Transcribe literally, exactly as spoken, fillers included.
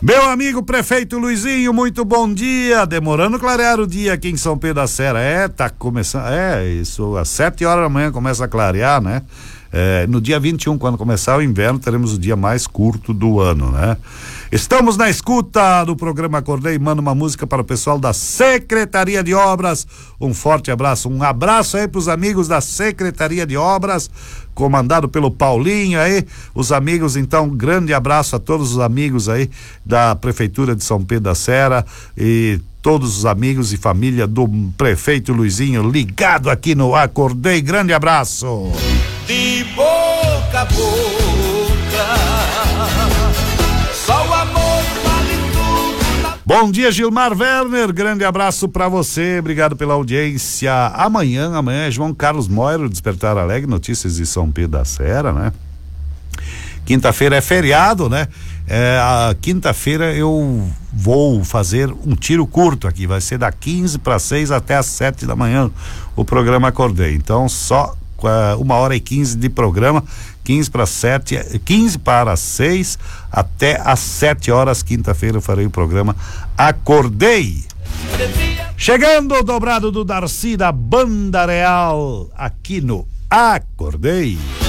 Meu amigo prefeito Luizinho, muito bom dia. Demorando clarear o dia aqui em São Pedro da Serra. É, tá começando. É, isso, às sete horas da manhã começa a clarear, né? É, no dia vinte e um, quando começar o inverno, teremos o dia mais curto do ano, né? Estamos na escuta do programa Acordei. Manda uma música para o pessoal da Secretaria de Obras. Um forte abraço, um abraço aí para os amigos da Secretaria de Obras, comandado pelo Paulinho aí, os amigos, então, grande abraço a todos os amigos aí da Prefeitura de São Pedro da Serra e todos os amigos e família do prefeito Luizinho ligado aqui no Acordei. Grande abraço. De boca a boca, só o amor vale tudo. Bom dia, Gilmar Werner, grande abraço pra você, obrigado pela audiência. Amanhã, amanhã é João Carlos Moiro, Despertar Alegre, notícias de São Pedro da Serra, né? Quinta-feira é feriado, né? É, a quinta-feira eu vou fazer um tiro curto aqui, vai ser da quinze para seis até as sete da manhã o programa Acordei. Então só uh, uma hora e quinze de programa, quinze para sete, quinze para seis até as sete horas, quinta-feira eu farei o programa Acordei. Chegando o dobrado do Darcy da Banda Real aqui no Acordei.